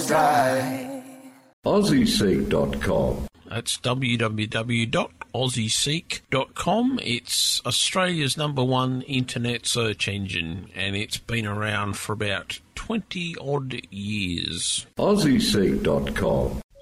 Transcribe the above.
always die. AussieSeek.com. That's www.aussieseek.com. It's Australia's #1 internet search engine, and it's been around for about 20-odd years. AussieSeek.com.